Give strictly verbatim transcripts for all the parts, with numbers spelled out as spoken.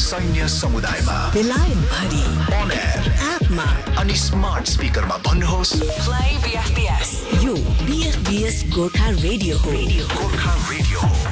सैन्य समुदायमा बेलायत भरि on air एपमा अनि स्मार्ट स्पिकरमा भन्नुहोस् play B F B S यो B F B S Gorkha radio हो गोर्खा रेडियो हो।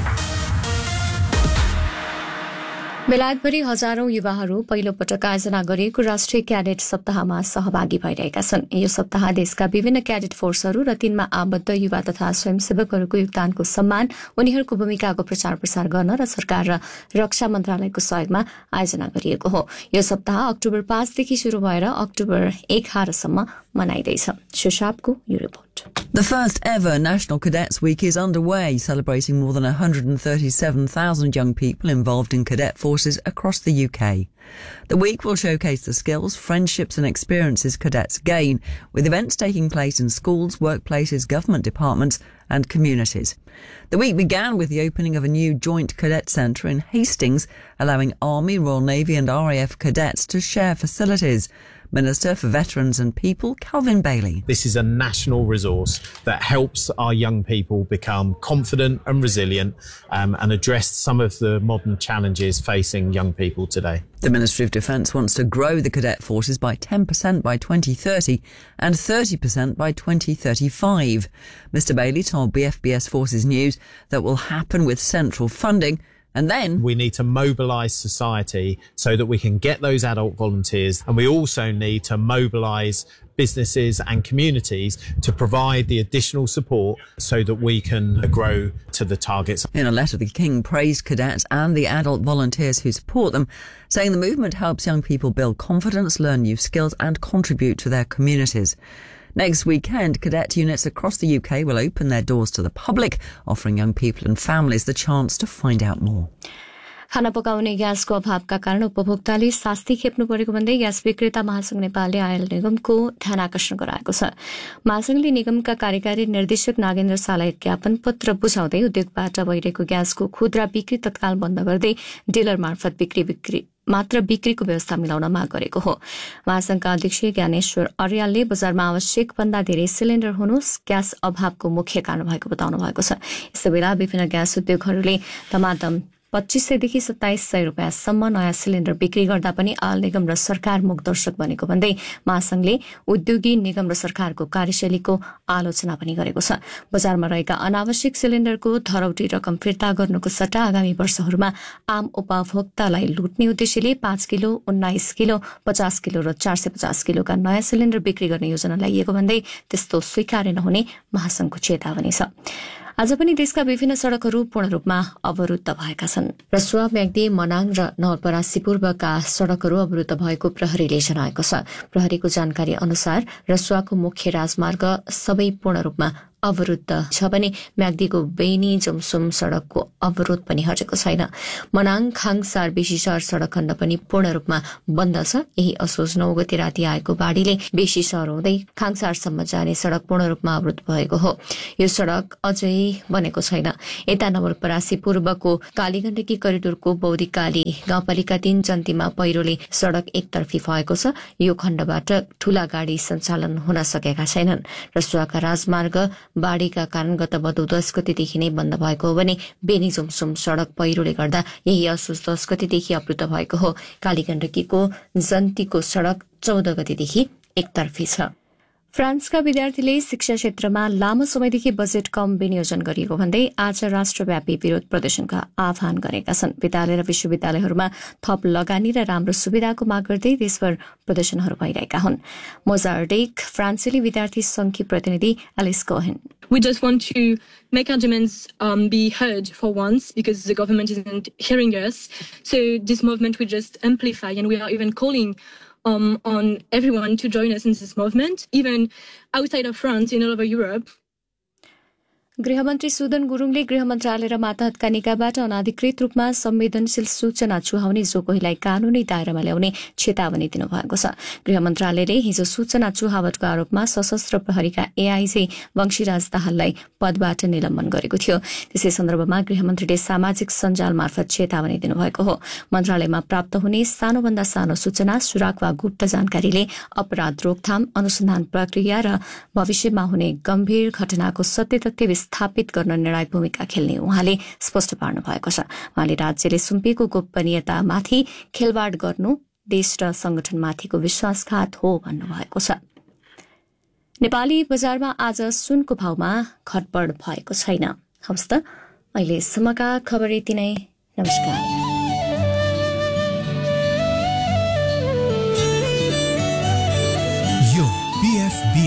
बेलायतभरि हजारौं युवाहरू पहिलो पटक आयोजना गरिएको राष्ट्रिय क्याडेट सप्ताहमा सहभागी भइरहेका छन्। यो सप्ताह देशका विभिन्न क्याडेट फोर्सहरू र तिनमा आबद्ध युवा तथा स्वयंसेवकहरूको योगदानको सम्मान, उनीहरूको भूमिकाको प्रचार प्रसार गर्न र सरकार र रक्षा मन्त्रालयको सहयोगमा आयोजना गरिएको हो। यो सप्ताह अक्टोबर पाँचदेखि शुरू भएर अक्टोबर एघारसम्म मनाइँदैछ। सुशापको यो report. The first ever National Cadets Week is underway, celebrating more than one hundred thirty-seven thousand young people involved in cadet forces across the U K. The week will showcase the skills, friendships and experiences cadets gain, with events taking place in schools, workplaces, government departments and communities. The week began with the opening of a new joint cadet centre in Hastings, allowing Army, Royal Navy and R A F cadets to share facilities. Minister for Veterans and People, Calvin Bailey. This is a national resource that helps our young people become confident and resilient um, and address some of the modern challenges facing young people today. The Ministry of Defence wants to grow the cadet forces by ten percent by twenty thirty and thirty percent by twenty thirty-five. Mister Bailey told B F B S Forces News that will happen with central funding. And then we need to mobilise society so that we can get those adult volunteers, and we also need to mobilise businesses and communities to provide the additional support so that we can grow to the targets. In a letter, the King praised cadets and the adult volunteers who support them, saying the movement helps young people build confidence, learn new skills and contribute to their communities. Next weekend, cadet units across the U K will open their doors to the public, offering young people and families the chance to find out more. खाना पकाउने ग्यासको अभावका कारण उपभोक्ताले शास्ति खेप्नु परेको भन्दै gas विक्रेता महासंघ नेपालले आयल निगमको ध्यान आकर्षण गराएको छ। महासंघले निगमका कार्यकारी निर्देशक नागेन्द्र शाहलाई ज्ञापन पत्र बुझाउँदै उद्योगबाट भइरहेको ग्यासको खुद्रा बिक्री तत्काल बन्द गर्दै डिलर मार्फत बिक्री बिक्री मात्र बिक्रीको व्यवस्था मिलाउन माग गरेको हो। महासंघका अध्यक्ष ज्ञानेश्वर अर्यालले बजारमा आवश्यक भन्दा धेरै सिलिण्डर हुनु ग्यास अभावको मुख्य कारण भएको बताउनु भएको छ। यसै बेला विभिन्न ग्यास उद्योगहरूले धमाधम पच्चीस सयदेखि सत्ताइस सय रुपियाँसम्म नयाँ सिलिण्डर बिक्री गर्दा पनि आयल निगम र सरकार मुखदर्शक बनेको भन्दै महासंघले उद्योगी निगम र सरकारको कार्यशैलीको आलोचना पनि गरेको छ। बजारमा रहेका अनावश्यक सिलिण्डरको धरौटी रकम फिर्ता गर्नुको सट्टा आगामी वर्षहरूमा आम उपभोक्तालाई लुट्ने उद्देश्यले पाँच किलो, उन्नाइस किलो, पचास किलो र चार सय पचास किलोका नयाँ सिलिण्डर बिक्री गर्ने योजना ल्याइएको भन्दै त्यस्तो स्वीकार्य नहुने महासंघको चेतावनी छ। आज पनि देशका विभिन्न सड़कहरू पूर्ण रूपमा अवरुद्ध भएका छन्। रसुवा, म्याग्दी, मनाङ र नवलपरासी पूर्वका सड़कहरू अवरुद्ध भएको प्रहरीले जनाएको छ। प्रहरीको जानकारी अनुसार रसुवाको मुख्य राजमार्ग सबै पूर्ण रूपमा अवरुद्ध छ भने म्याग्दीको बेनी जमसुम सड़कको अवरोध पनि हटेको छैन। मनाङ खाङसार बेसी शहर सड़क खण्ड पनि पूर्ण रूपमा बन्द छ। यही असोज नौ गते राति आएको बाढ़ीले बेसी शहर हुँदै खाङसारसम्म जाने सड़क पूर्ण रूपमा अवरुद्ध भएको हो। यो सड़क अझै बनेको छैन। यता नवलपरासी पूर्वको कालीगण्डकी करिडोरको बौद्धिकाली गाउँपालिका तीन जन्तीमा पहिरोले सड़क एकतर्फी भएको छ। यो खण्डबाट ठूला गाड़ी सञ्चालन हुन सकेका छैनन्। रसुवाका राजमार्ग बाढ़ीका कारण गत भदौ दश गतेदेखि नै बन्द भएको हो भने बेनी जुमसुम सड़क पहिरोले गर्दा यही असोज दश गतेदेखि अवरुद्ध भएको हो। कालीगण्डकीको जन्तीको सड़क चौध गतेदेखि एकतर्फी छ। फ्रान्सका विद्यार्थीले शिक्षा क्षेत्रमा लामो समयदेखि बजेट कम विनियोजन गरिएको भन्दै आज राष्ट्रव्यापी विरोध प्रदर्शनका आह्वान गरेका छन्। विद्यालय र विश्वविद्यालयहरूमा थप लगानी र राम्रो सुविधाको माग गर्दै देशभर प्रदर्शनहरू भइरहेका हुन्। मोजार्डेक फ्रान्सेली विद्यार्थी संघकी प्रतिनिधि Alice Cohen. We just want to make our demands um, be heard for once because the government isn't hearing us. So this movement will just amplify, and we are even calling Um, on everyone to join us in this movement, even outside of France, in all over Europe. गृहमन्त्री सुदन गुरुङले गृह मन्त्रालय र मातहतका निकायबाट अनाधिकृत रूपमा संवेदनशील सूचना चुहाउने जो कोहीलाई कानूनी दायरामा ल्याउने चेतावनी दिनुभएको छ। गृह मन्त्रालयले हिजो सूचना चुहावटको आरोपमा सशस्त्र प्रहरीका एआईजी वंशीराज दाहाललाई पदबाट निलम्बन गरेको थियो। त्यसै सन्दर्भमा गृहमन्त्रीले सामाजिक सञ्जाल मार्फत चेतावनी दिनुभएको हो। मन्त्रालयमा प्राप्त हुने सानोभन्दा सानो सूचना, सुराग वा गुप्त जानकारीले अपराध रोकथाम, अनुसन्धान प्रक्रिया र भविष्यमा हुने गम्भीर घटनाको सत्य तथ्य स्थापित गर्न निर्णायक भूमिका खेल्ने उहाँले स्पष्ट पार्नु भएको छ। उहाँले राज्यले सुम्पिएको गोपनीयतामाथि खेलवाड गर्नु देश र संगठनमाथिको विश्वासघात हो भन्नुभएको छ। नेपाली बजारमा आज सुनको भावमा घटबढ भएको छैन। हवस् त, अहिलेसम्मका खबर यति नै। नमस्कार।